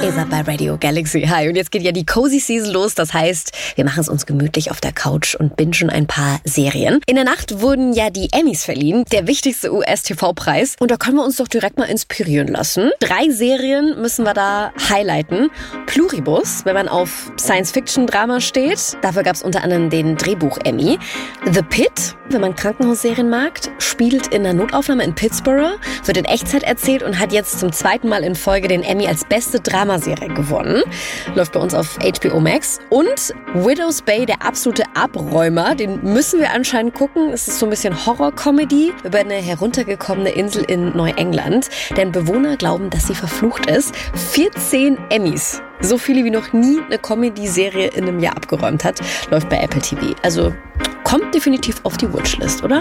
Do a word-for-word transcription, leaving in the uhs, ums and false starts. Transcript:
Ihr seid bei Radio Galaxy. Hi, und jetzt geht ja die Cozy Season los. Das heißt, wir machen es uns gemütlich auf der Couch und bingen ein paar Serien. In der Nacht wurden ja die Emmys verliehen, der wichtigste U S-T V-Preis. Und da können wir uns doch direkt mal inspirieren lassen. Drei Serien müssen wir da highlighten. Pluribus, wenn man auf Science-Fiction-Drama steht. Dafür gab es unter anderem den Drehbuch-Emmy. The Pit, wenn man Krankenhausserien mag, spielt in einer Notaufnahme in Pittsburgh, wird in Echtzeit erzählt und hat jetzt zum zweiten Mal in Folge den Emmy als beste Dramaserie gewonnen. Läuft bei uns auf H B O Max. Und Widow's Bay, der absolute Abräumer, den müssen wir anscheinend gucken. Es ist so ein bisschen Horror-Comedy über eine heruntergekommene Insel in Neuengland. Denn Bewohner glauben, dass sie verflucht ist. vierzehn Emmys. So viele wie noch nie eine Comedy-Serie in einem Jahr abgeräumt hat. Läuft bei Apple T V. Also kommt definitiv auf die Watchlist, oder?